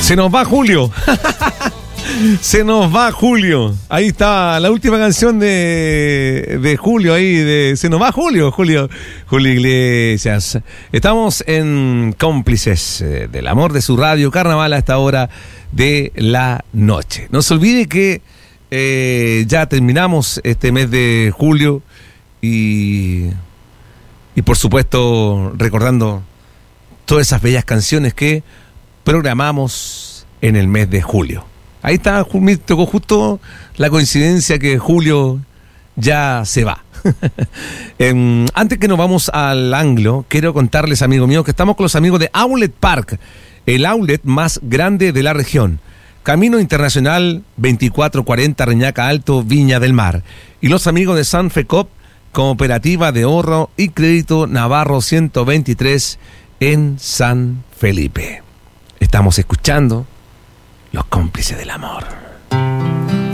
Se nos va Julio. Se nos va Julio. Ahí está la última canción de Julio ahí de Se nos va Julio Iglesias. Estamos en Cómplices del Amor de su radio Carnaval a esta hora de la noche. No se olvide que ya terminamos este mes de julio y por supuesto recordando todas esas bellas canciones que programamos en el mes de julio. Ahí está, me tocó justo la coincidencia que julio ya se va. Antes que nos vamos al anglo, quiero contarles, amigos míos, que estamos con los amigos de Outlet Park, el outlet más grande de la región. Camino Internacional 2440 Reñaca Alto, Viña del Mar. Y los amigos de Sanfecop, Cooperativa de Ahorro y Crédito Navarro 123 en San Felipe. Estamos escuchando Los Cómplices del Amor.